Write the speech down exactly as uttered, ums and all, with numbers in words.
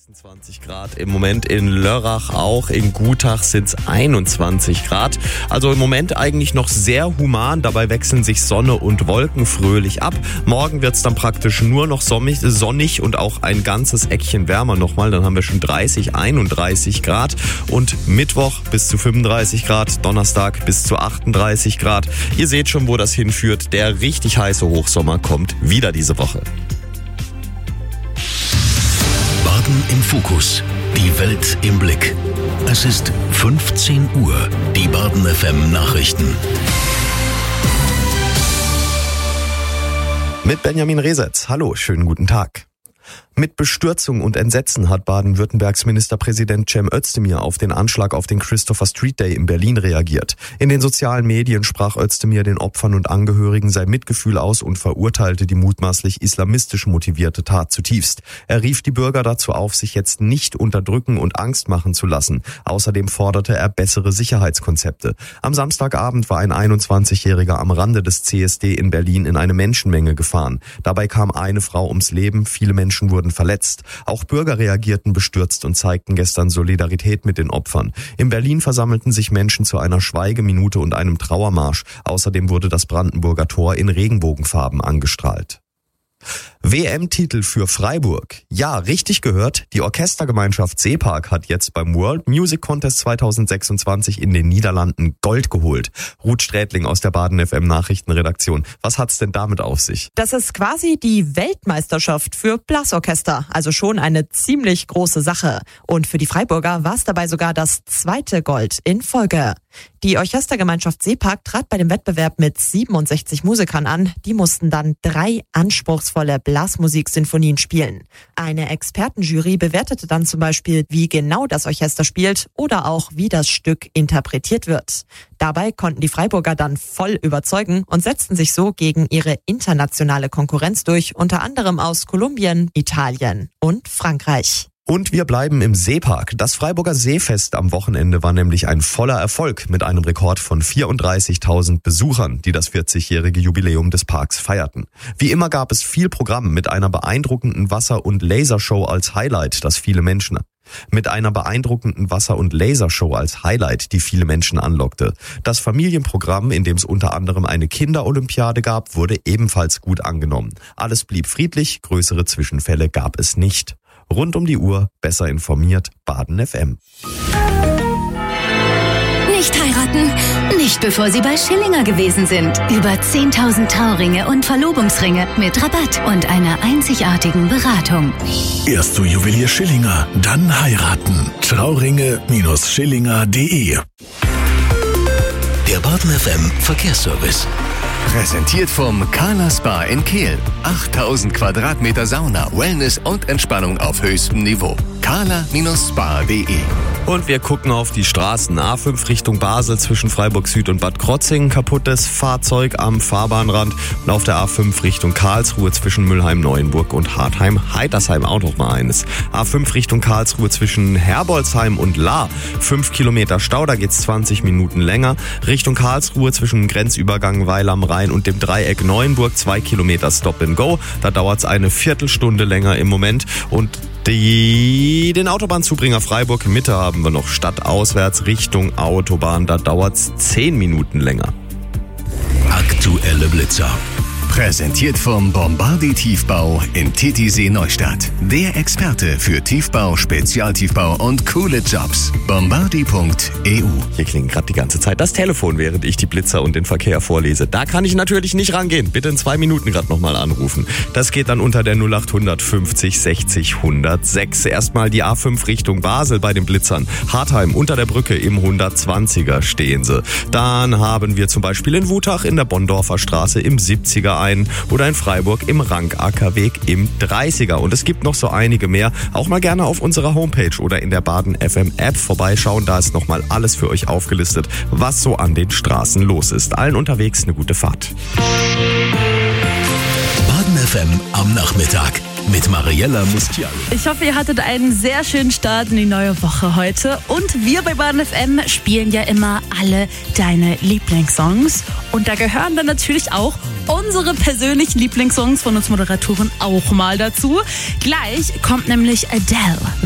sechsundzwanzig Grad im Moment, in Lörrach auch, in Gutach sind es einundzwanzig Grad. Also im Moment eigentlich noch sehr human, dabei wechseln sich Sonne und Wolken fröhlich ab. Morgen wird es dann praktisch nur noch sonnig und auch ein ganzes Eckchen wärmer nochmal. Dann haben wir schon dreißig, einunddreißig Grad und Mittwoch bis zu fünfunddreißig Grad, Donnerstag bis zu achtunddreißig Grad. Ihr seht schon, wo das hinführt. Der richtig heiße Hochsommer kommt wieder diese Woche. Baden im Fokus. Die Welt im Blick. Es ist fünfzehn Uhr. Die Baden F M Nachrichten. Mit Benjamin Resetz. Hallo, schönen guten Tag. Mit Bestürzung und Entsetzen hat Baden-Württembergs Ministerpräsident Cem Özdemir auf den Anschlag auf den Christopher Street Day in Berlin reagiert. In den sozialen Medien sprach Özdemir den Opfern und Angehörigen sein Mitgefühl aus und verurteilte die mutmaßlich islamistisch motivierte Tat zutiefst. Er rief die Bürger dazu auf, sich jetzt nicht unterdrücken und Angst machen zu lassen. Außerdem forderte er bessere Sicherheitskonzepte. Am Samstagabend war ein einundzwanzigjähriger am Rande des C S D in Berlin in eine Menschenmenge gefahren. Dabei kam eine Frau ums Leben, viele Menschen wurden verletzt. Auch Bürger reagierten bestürzt und zeigten gestern Solidarität mit den Opfern. In Berlin versammelten sich Menschen zu einer Schweigeminute und einem Trauermarsch. Außerdem wurde das Brandenburger Tor in Regenbogenfarben angestrahlt. W M-Titel für Freiburg. Ja, richtig gehört, die Orchestergemeinschaft Seepark hat jetzt beim World Music Contest zweitausendsechsundzwanzig in den Niederlanden Gold geholt. Ruth Strätling aus der Baden F M Nachrichtenredaktion. Was hat's denn damit auf sich? Das ist quasi die Weltmeisterschaft für Blasorchester, also schon eine ziemlich große Sache. Und für die Freiburger war es dabei sogar das zweite Gold in Folge. Die Orchestergemeinschaft Seepark trat bei dem Wettbewerb mit siebenundsechzig Musikern an. Die mussten dann drei anspruchsvolle Blasmusik-Sinfonien spielen. Eine Expertenjury bewertete dann zum Beispiel, wie genau das Orchester spielt oder auch, wie das Stück interpretiert wird. Dabei konnten die Freiburger dann voll überzeugen und setzten sich so gegen ihre internationale Konkurrenz durch, unter anderem aus Kolumbien, Italien und Frankreich. Und wir bleiben im Seepark. Das Freiburger Seefest am Wochenende war nämlich ein voller Erfolg mit einem Rekord von vierunddreißigtausend Besuchern, die das vierzigjährige Jubiläum des Parks feierten. Wie immer gab es viel Programm mit einer beeindruckenden Wasser- und Lasershow als Highlight, das viele Menschen mit einer beeindruckenden Wasser- und Lasershow als Highlight, die viele Menschen anlockte. Das Familienprogramm, in dem es unter anderem eine Kinderolympiade gab, wurde ebenfalls gut angenommen. Alles blieb friedlich, größere Zwischenfälle gab es nicht. Rund um die Uhr, besser informiert, Baden F M. Nicht heiraten, nicht bevor Sie bei Schillinger gewesen sind. Über zehntausend Trauringe und Verlobungsringe mit Rabatt und einer einzigartigen Beratung. Erst zu Juwelier Schillinger, dann heiraten. Trauringe Schillinger punkt de. Der Baden F M Verkehrsservice. Präsentiert vom Kala Spa in Kehl. achttausend Quadratmeter Sauna, Wellness und Entspannung auf höchstem Niveau. Kala Spa punkt de. Und wir gucken auf die Straßen. A fünf Richtung Basel zwischen Freiburg Süd und Bad Krotzingen. Kaputtes Fahrzeug am Fahrbahnrand. Und auf der A fünf Richtung Karlsruhe zwischen Mülheim-Neuenburg und Hartheim-Heitersheim auch noch mal eines. A fünf Richtung Karlsruhe zwischen Herbolzheim und Lahr. fünf Kilometer Stau, da geht's zwanzig Minuten länger. Richtung Karlsruhe zwischen Grenzübergang Weil am Rhein und dem Dreieck Neuenburg. zwei Kilometer Stop and Go. Da dauert's eine Viertelstunde länger im Moment. Und die, den Autobahnzubringer Freiburg Mitte haben wir noch stadtauswärts Richtung Autobahn. Da dauert's zehn Minuten länger. Aktuelle Blitzer. Präsentiert vom Bombardier Tiefbau in Titisee Neustadt. Der Experte für Tiefbau, Spezialtiefbau und coole Jobs. Bombardier punkt e u. Hier klingelt gerade die ganze Zeit das Telefon, während ich die Blitzer und den Verkehr vorlese. Da kann ich natürlich nicht rangehen. Bitte in zwei Minuten gerade nochmal anrufen. Das geht dann unter der null acht fünfzig sechzig hundertsechs. Erstmal die A fünf Richtung Basel bei den Blitzern. Hartheim unter der Brücke im hundertzwanziger stehen sie. Dann haben wir zum Beispiel in Wutach in der Bonndorfer Straße im siebziger ein oder in Freiburg im Rank-Acker-Weg im dreißiger. Und es gibt noch so einige mehr. Auch mal gerne auf unserer Homepage oder in der Baden F M App vorbeischauen. Da ist nochmal alles für euch aufgelistet, was so an den Straßen los ist. Allen unterwegs eine gute Fahrt. Baden F M am Nachmittag. Mit Mariella Mustiali. Ich hoffe, ihr hattet einen sehr schönen Start in die neue Woche heute. Und wir bei Baden F M spielen ja immer alle deine Lieblingssongs. Und da gehören dann natürlich auch unsere persönlichen Lieblingssongs von uns Moderatoren auch mal dazu. Gleich kommt nämlich Adele